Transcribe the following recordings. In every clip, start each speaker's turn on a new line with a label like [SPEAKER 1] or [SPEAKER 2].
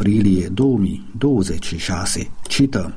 [SPEAKER 1] aprilie 2026. Cităm: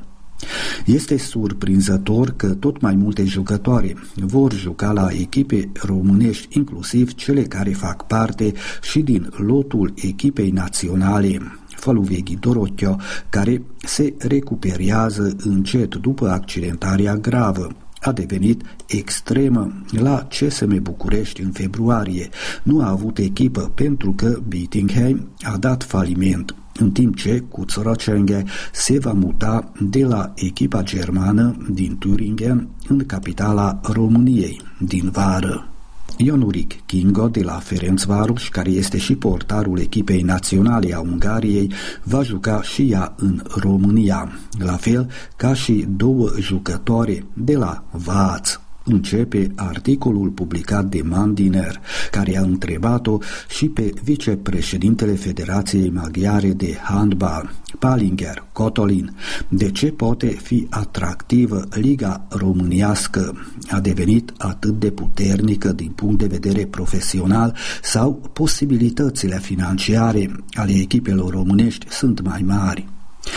[SPEAKER 1] este surprinzător că tot mai multe jucătoare vor juca la echipe românești, inclusiv cele care fac parte și din lotul echipei naționale Faluveghi Dorottio, care se recuperează încet după accidentarea gravă. A devenit extremă la CSM București în februarie. Nu a avut echipă pentru că Bietigheim a dat faliment, în timp ce Kucorochenge se va muta de la echipa germană din Thüringen în capitala României din vară. Ionuric Kingo de la Ferencváros, care este și portarul echipei naționale a Ungariei, va juca și ea în România, la fel ca și două jucătoare de la Vác. Începe articolul publicat de Mandiner, care a întrebat-o și pe vicepreședintele Federației Maghiare de Handbal, Pálinger Kotolin, de ce poate fi atractivă Liga românească, a devenit atât de puternică din punct de vedere profesional sau posibilitățile financiare ale echipelor românești sunt mai mari.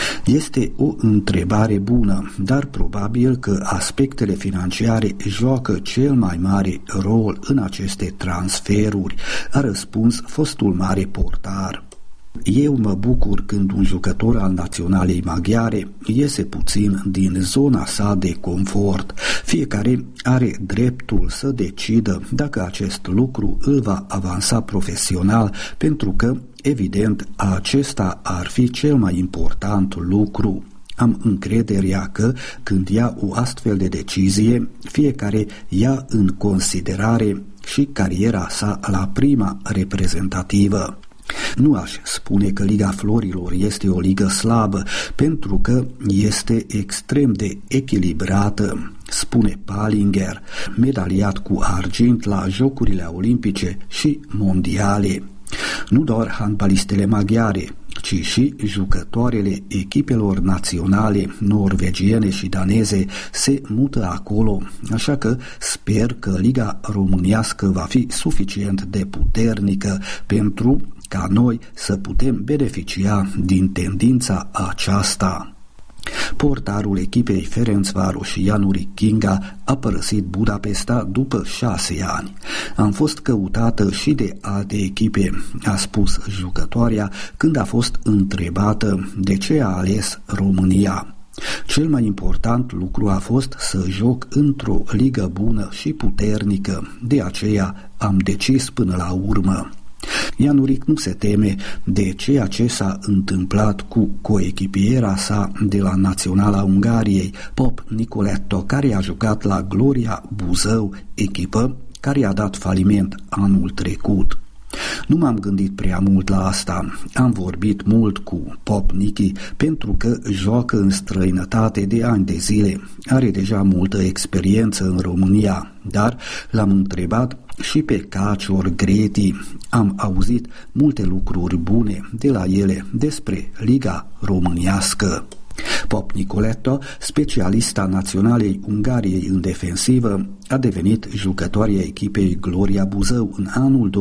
[SPEAKER 1] Este o întrebare bună, dar probabil că aspectele financiare joacă cel mai mare rol în aceste transferuri, a răspuns fostul mare portar. Eu mă bucur când un jucător al naționalei maghiare iese puțin din zona sa de confort. Fiecare are dreptul să decidă dacă acest lucru îl va avansa profesional, pentru că, evident, acesta ar fi cel mai important lucru. Am încrederea că, când ia o astfel de decizie, fiecare ia în considerare și cariera sa la prima reprezentativă. Nu aș spune că Liga Florilor este o ligă slabă, pentru că este extrem de echilibrată, spune Pálinger, medaliat cu argint la Jocurile Olimpice și Mondiale. Nu doar handbalistele maghiare, ci și jucătoarele echipelor naționale norvegiene și daneze se mută acolo, așa că sper că Liga românească va fi suficient de puternică pentru ca noi să putem beneficia din tendința aceasta. Portarul echipei Ferencváros, Ionuric Kinga, a părăsit Budapesta după 6 ani. Am fost căutată și de alte echipe, a spus jucătoarea când a fost întrebată de ce a ales România. Cel mai important lucru a fost să joc într-o ligă bună și puternică, de aceea am decis până la urmă. Ionuric nu se teme de ceea ce s-a întâmplat cu coechipiera sa de la Naționala Ungariei, Pop Nicoletto, care a jucat la Gloria Buzău, echipă care a dat faliment anul trecut. Nu m-am gândit prea mult la asta. Am vorbit mult cu Pop Nichi pentru că joacă în străinătate de ani de zile. Are deja multă experiență în România, dar l-am întrebat și pe Cacior Greti. Am auzit multe lucruri bune de la ele despre Liga românească. Pop Nicoletto, specialista naționalei Ungariei în defensivă, a devenit jucătoarea echipei Gloria Buzău în anul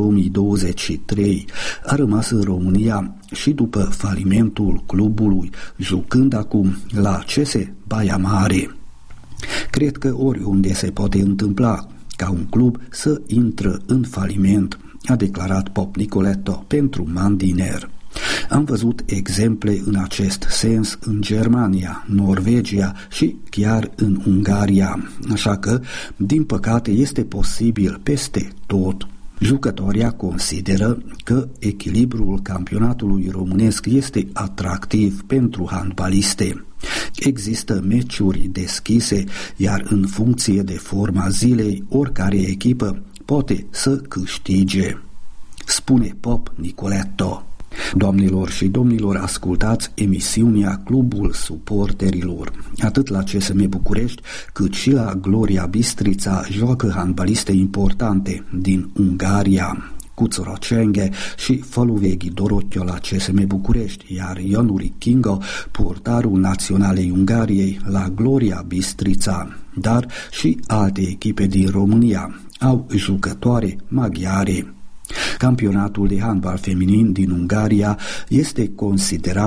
[SPEAKER 1] 2023. A rămas în România și după falimentul clubului, jucând acum la CS Baia Mare. Cred că oriunde se poate întâmpla ca un club să intră în faliment, a declarat Pop Nicoletto pentru Mandiner. Am văzut exemple în acest sens în Germania, Norvegia și chiar în Ungaria, așa că, din păcate, este posibil peste tot. Jucătoria consideră că echilibrul campionatului românesc este atractiv pentru handbaliste. Există meciuri deschise, iar în funcție de forma zilei, oricare echipă poate să câștige, spune Pop Nicoletto. Doamnelor și domnilor, ascultați emisiunea Clubul Suporterilor. Atât la CSM București, cât și la Gloria Bistrița joacă handbaliste importante din Ungaria, Kucorochenge și Faluveghi Dorottio la CSM București, iar Ionuric Kingo, portarul naționalei Ungariei la Gloria Bistrița, dar și alte echipe din România au jucătoare maghiare. Campionatul de handbal feminin din Ungaria este considerat